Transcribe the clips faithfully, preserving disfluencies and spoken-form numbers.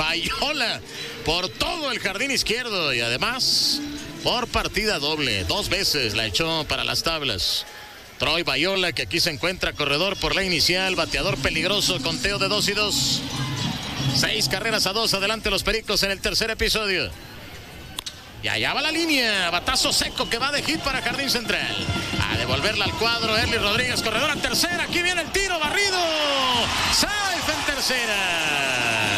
Bayola por todo el jardín izquierdo y además por partida doble. Dos veces la echó para las tablas. Troy Bayola, que aquí se encuentra corredor por la inicial, bateador peligroso, conteo de dos y dos. Seis carreras a dos, adelante los Pericos en el tercer episodio. Y allá va la línea, batazo seco que va de hit para Jardín Central. A devolverla al cuadro, Erly Rodríguez, corredor a tercera, aquí viene el tiro, barrido. Safe en tercera.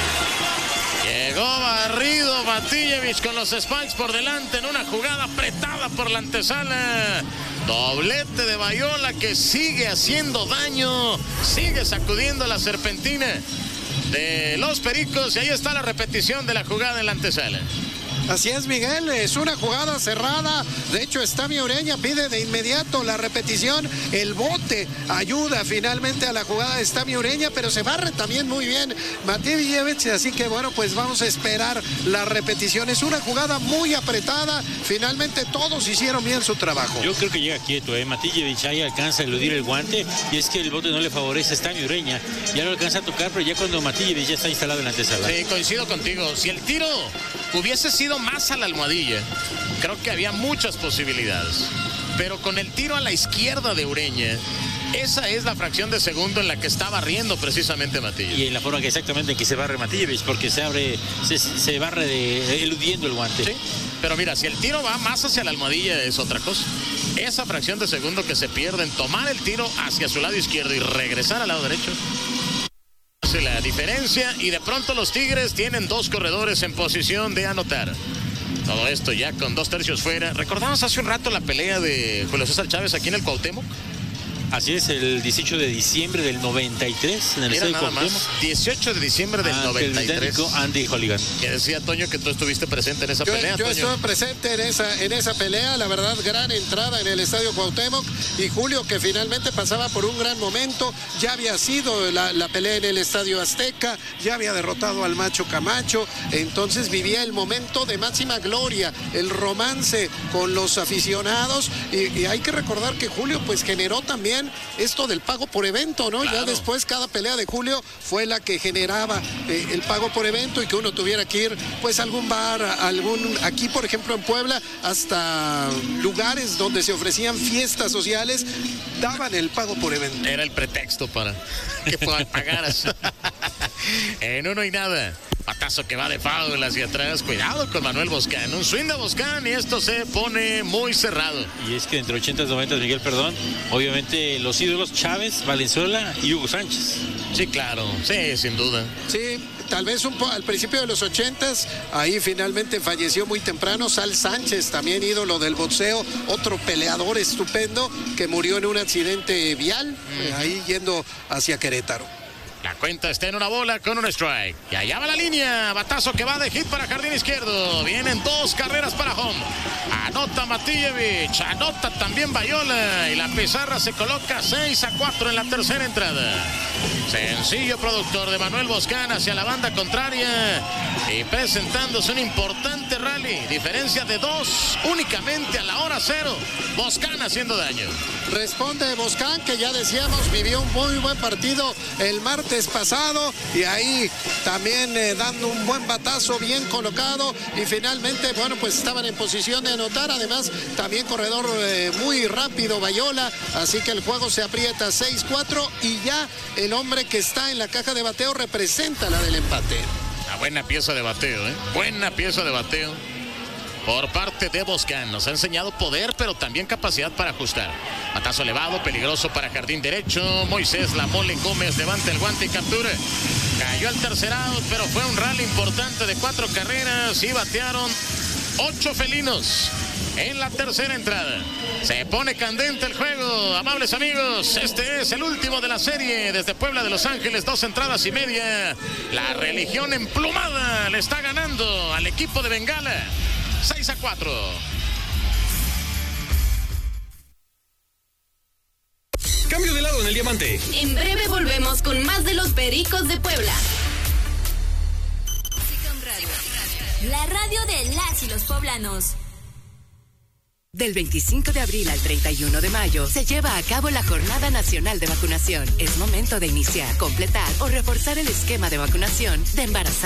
Llegó barrido Matijevich con los Spikes por delante en una jugada apretada por la antesala. Doblete de Bayola que sigue haciendo daño, sigue sacudiendo la serpentina de los Pericos y ahí está la repetición de la jugada en la antesala. Así es, Miguel, es una jugada cerrada. De hecho, Estami Ureña pide de inmediato la repetición. El bote ayuda finalmente a la jugada de Estami Ureña, pero se barre también muy bien Matijevich. Así que bueno, pues vamos a esperar la repetición. Es una jugada muy apretada. Finalmente todos hicieron bien su trabajo. Yo creo que llega quieto, ¿eh? Matijevich ahí alcanza a eludir el guante y es que el bote no le favorece a Estami Ureña. Ya lo alcanza a tocar, pero ya cuando Matijevich ya está instalado en la antesala. Sí, coincido contigo. Si el tiro hubiese sido más a la almohadilla, creo que había muchas posibilidades, pero con el tiro a la izquierda de Ureña, esa es la fracción de segundo en la que está barriendo precisamente Matijevich. Y en la forma que exactamente en que se barre Matijevich, porque se abre, se, se barre de, eludiendo el guante. Sí, pero mira, si el tiro va más hacia la almohadilla es otra cosa. Esa fracción de segundo que se pierde en tomar el tiro hacia su lado izquierdo y regresar al lado derecho hace la diferencia, y de pronto los Tigres tienen dos corredores en posición de anotar. Todo esto ya con dos tercios fuera. ¿Recordamos hace un rato la pelea de Julio César Chávez aquí en el Cuauhtémoc? Así es, el dieciocho de diciembre del noventa y tres en el Mira, estadio nada Cuauhtémoc. Más, dieciocho de diciembre del Ante noventa y tres. El Andy Holligan. Que decía Toño que tú estuviste presente en esa yo, pelea. Yo Toño. estuve presente en esa, en esa pelea, la verdad, gran entrada en el estadio Cuauhtémoc, y Julio, que finalmente pasaba por un gran momento, ya había sido la, la pelea en el estadio Azteca, ya había derrotado al Macho Camacho, entonces vivía el momento de máxima gloria, el romance con los aficionados, y, y hay que recordar que Julio pues generó también esto del pago por evento, ¿no? Claro. Ya después cada pelea de Julio fue la que generaba eh, el pago por evento, y que uno tuviera que ir pues a algún bar, a algún, aquí por ejemplo en Puebla, hasta lugares donde se ofrecían fiestas sociales, daban el pago por evento. Era el pretexto para que pagaras. En uno y nada. Patazo que va de foul hacia atrás. Cuidado con Manuel Boscán. Un swing de Boscán y esto se pone muy cerrado. Y es que entre ochentas, noventas, Miguel, perdón, obviamente los ídolos Chávez, Valenzuela y Hugo Sánchez. Sí, claro. Sí, sin duda. Sí, tal vez un po al principio de los ochentas, ahí finalmente falleció muy temprano Sal Sánchez, también ídolo del boxeo, otro peleador estupendo que murió en un accidente vial, mm. eh, ahí yendo hacia Querétaro. La cuenta está en una bola con un strike. Y allá va la línea. Batazo que va de hit para jardín izquierdo. Vienen dos carreras para home. Anota Matijevich. Anota también Bayola. Y la pizarra se coloca seis a cuatro en la tercera entrada. Sencillo productor de Manuel Boscán hacia la banda contraria. Y presentándose un importante rally. Diferencia de dos únicamente a la hora cero. Boscán haciendo daño. Responde Boscán, que ya decíamos vivió un muy buen partido el martes pasado, y ahí también eh, dando un buen batazo bien colocado, y finalmente bueno pues estaban en posición de anotar. Además también corredor eh, muy rápido Bayola, así que el juego se aprieta seis cuatro, y ya el hombre que está en la caja de bateo representa la del empate. Una buena pieza de bateo, ¿eh? Buena pieza de bateo por parte de Boscán. Nos ha enseñado poder, pero también capacidad para ajustar. Batazo elevado, peligroso para jardín derecho. Moisés La Mole Gómez levanta el guante y captura. Cayó al tercer out, pero fue un rally importante de cuatro carreras y batearon ocho felinos en la tercera entrada. Se pone candente el juego, amables amigos. Este es el último de la serie desde Puebla de Los Ángeles, dos entradas y media. La religión emplumada le está ganando al equipo de Bengala. seis a cuatro. Cambio de lado en el diamante. En breve volvemos con más de los Pericos de Puebla. La radio de las y los poblanos. Del veinticinco de abril al treinta y uno de mayo se lleva a cabo la Jornada Nacional de Vacunación. Es momento de iniciar, completar o reforzar el esquema de vacunación de embarazadas